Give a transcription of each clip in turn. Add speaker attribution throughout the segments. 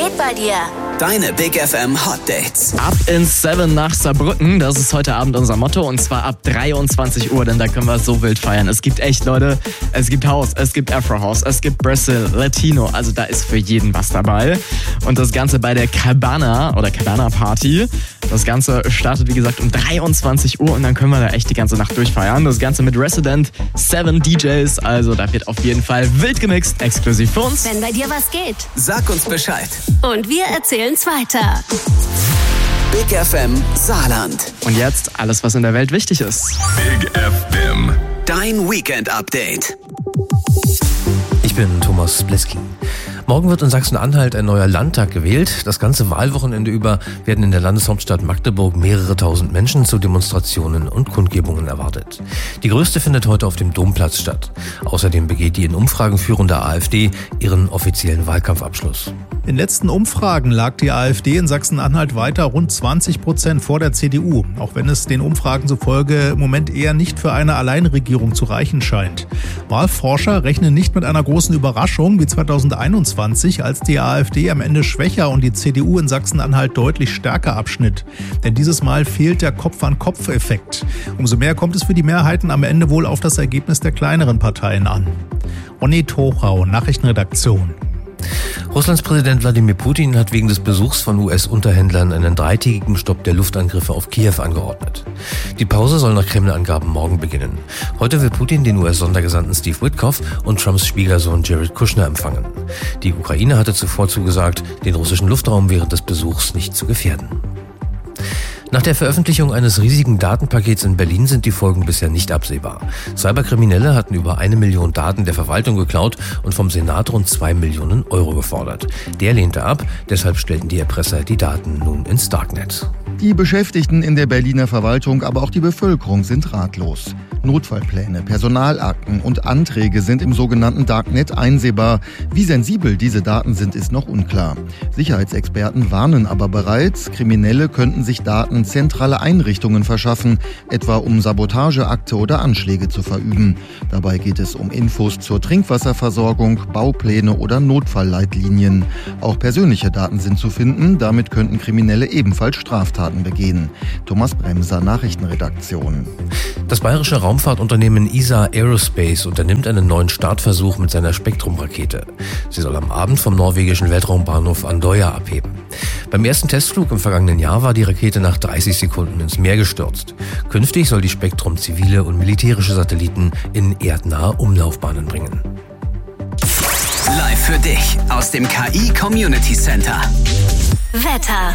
Speaker 1: geht bei dir?
Speaker 2: Deine Big FM Hot Dates.
Speaker 3: Ab ins 7 nach Saarbrücken, das ist heute Abend unser Motto, und zwar ab 23 Uhr, denn da können wir so wild feiern. Es gibt echt, Leute, es gibt House, es gibt Afro House, es gibt Brazil, Latino, also da ist für jeden was dabei. Und das Ganze bei der Cabana oder Cabana Party. Das Ganze startet, wie gesagt, um 23 Uhr und dann können wir da echt die ganze Nacht durchfeiern. Das Ganze mit Resident 7 DJs, also da wird auf jeden Fall wild gemixt, exklusiv für uns.
Speaker 1: Wenn bei dir was geht.
Speaker 2: Sag uns Bescheid.
Speaker 1: Und wir erzählen's weiter.
Speaker 2: Big FM Saarland.
Speaker 3: Und jetzt alles, was in der Welt wichtig ist.
Speaker 4: Big FM.
Speaker 2: Dein Weekend-Update.
Speaker 5: Ich bin Thomas Bleski. Morgen wird in Sachsen-Anhalt ein neuer Landtag gewählt. Das ganze Wahlwochenende über werden in der Landeshauptstadt Magdeburg mehrere tausend Menschen zu Demonstrationen und Kundgebungen erwartet. Die größte findet heute auf dem Domplatz statt. Außerdem begeht die in Umfragen führende AfD ihren offiziellen Wahlkampfabschluss.
Speaker 6: In letzten Umfragen lag die AfD in Sachsen-Anhalt weiter rund 20% vor der CDU, auch wenn es den Umfragen zufolge im Moment eher nicht für eine Alleinregierung zu reichen scheint. Wahlforscher rechnen nicht mit einer großen Überraschung wie 2021, als die AfD am Ende schwächer und die CDU in Sachsen-Anhalt deutlich stärker abschnitt. Denn dieses Mal fehlt der Kopf-an-Kopf-Effekt. Umso mehr kommt es für die Mehrheiten am Ende wohl auf das Ergebnis der kleineren Parteien an. Onni Tochau, Nachrichtenredaktion.
Speaker 5: Russlands Präsident Wladimir Putin hat wegen des Besuchs von US-Unterhändlern einen dreitägigen Stopp der Luftangriffe auf Kiew angeordnet. Die Pause soll nach Kreml-Angaben morgen beginnen. Heute will Putin den US-Sondergesandten Steve Witkoff und Trumps Schwiegersohn Jared Kushner empfangen. Die Ukraine hatte zuvor zugesagt, den russischen Luftraum während des Besuchs nicht zu gefährden. Nach der Veröffentlichung eines riesigen Datenpakets in Berlin sind die Folgen bisher nicht absehbar. Cyberkriminelle hatten über 1 Million Daten der Verwaltung geklaut und vom Senat rund 2 Millionen Euro gefordert. Der lehnte ab, deshalb stellten die Erpresser die Daten nun ins Darknet.
Speaker 7: Die Beschäftigten in der Berliner Verwaltung, aber auch die Bevölkerung sind ratlos. Notfallpläne, Personalakten und Anträge sind im sogenannten Darknet einsehbar. Wie sensibel diese Daten sind, ist noch unklar. Sicherheitsexperten warnen aber bereits, Kriminelle könnten sich Daten zentraler Einrichtungen verschaffen, etwa um Sabotageakte oder Anschläge zu verüben. Dabei geht es um Infos zur Trinkwasserversorgung, Baupläne oder Notfallleitlinien. Auch persönliche Daten sind zu finden, damit könnten Kriminelle ebenfalls Straftaten begehen. Thomas Bremser, Nachrichtenredaktion.
Speaker 5: Das bayerische Raumfahrtunternehmen ESA Aerospace unternimmt einen neuen Startversuch mit seiner Spektrum-Rakete. Sie soll am Abend vom norwegischen Weltraumbahnhof Andøya abheben. Beim ersten Testflug im vergangenen Jahr war die Rakete nach 30 Sekunden ins Meer gestürzt. Künftig soll die Spektrum zivile und militärische Satelliten in erdnahe Umlaufbahnen bringen.
Speaker 2: Live für dich aus dem KI Community Center.
Speaker 1: Wetter.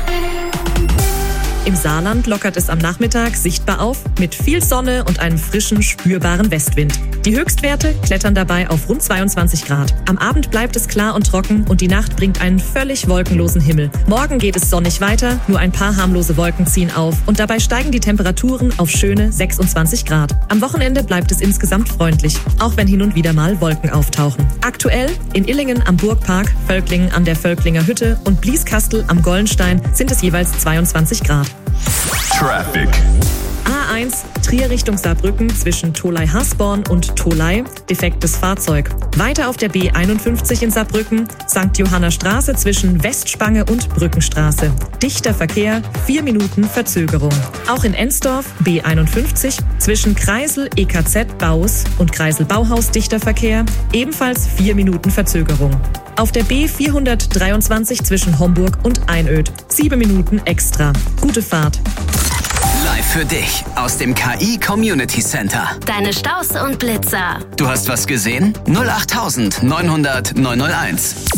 Speaker 8: Im Saarland lockert es am Nachmittag sichtbar auf, mit viel Sonne und einem frischen, spürbaren Westwind. Die Höchstwerte klettern dabei auf rund 22 Grad. Am Abend bleibt es klar und trocken und die Nacht bringt einen völlig wolkenlosen Himmel. Morgen geht es sonnig weiter, nur ein paar harmlose Wolken ziehen auf und dabei steigen die Temperaturen auf schöne 26 Grad. Am Wochenende bleibt es insgesamt freundlich, auch wenn hin und wieder mal Wolken auftauchen. Aktuell in Illingen am Burgpark, Völklingen an der Völklinger Hütte und Blieskastel am Gollenstein sind es jeweils 22 Grad.
Speaker 4: Traffic.
Speaker 8: A1 Trier Richtung Saarbrücken zwischen Tholey-Hasborn und Tholey, defektes Fahrzeug. Weiter auf der B51 in Saarbrücken, St. Johanna Straße zwischen Westspange und Brückenstraße. Dichter Verkehr, 4 Minuten Verzögerung. Auch in Ensdorf B51 zwischen Kreisel EKZ Baus und Kreisel Bauhaus dichter Verkehr, ebenfalls 4 Minuten Verzögerung. Auf der B423 zwischen Homburg und Einöd, 7 Minuten extra. Gute Fahrt.
Speaker 2: Live für dich aus dem KI Community Center.
Speaker 1: Deine Staus und Blitzer.
Speaker 2: Du hast was gesehen? 08900 901.